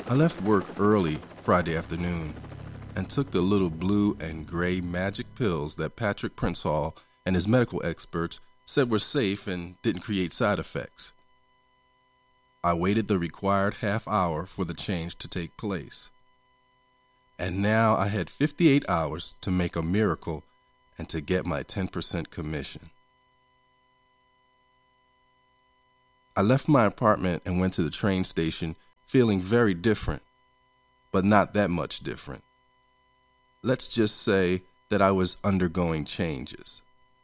I left work early Friday afternoon and took the little blue and gray magic pills that Patrick Prince-Hall and his medical experts said were safe and didn't create side effects. I waited the required half hour for the change to take place. And now I had 58 hours to make a miracle and to get my 10% commission. I left my apartment and went to the train station feeling very different, but not that much different. Let's just say that I was undergoing changes.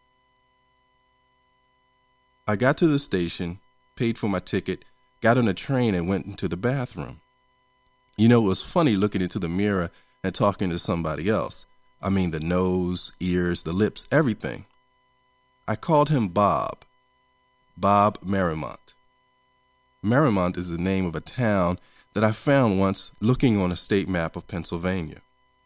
I got to the station, paid for my ticket, got on a train and went into the bathroom. You know, it was funny looking into the mirror and talking to somebody else. I mean, the nose, ears, the lips, everything. I called him Bob Merrimont. Merrimont is the name of a town that I found once looking on a state map of Pennsylvania.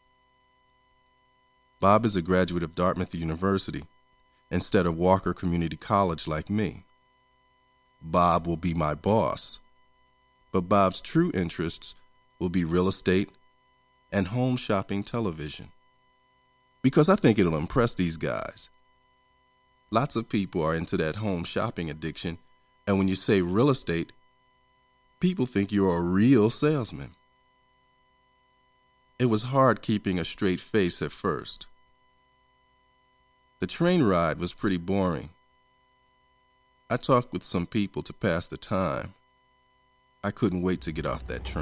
Bob is a graduate of Dartmouth University instead of Walker Community College like me. Bob will be my boss, but Bob's true interests will be real estate and home shopping television, because I think it'll impress these guys. Lots of people are into that home shopping addiction, and when you say real estate, people think you're a real salesman. It was hard keeping a straight face at first. The train ride was pretty boring. I talked with some people to pass the time. I couldn't wait to get off that train.